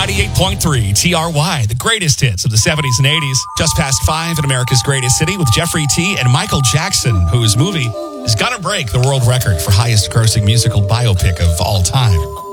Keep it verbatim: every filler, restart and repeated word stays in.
ninety-eight point three T R Y, the greatest hits of the seventies and eighties. Just past five in America's Greatest City with Jeffrey T. and Michael Jackson, whose movie is going to break the world record for highest grossing musical biopic of all time.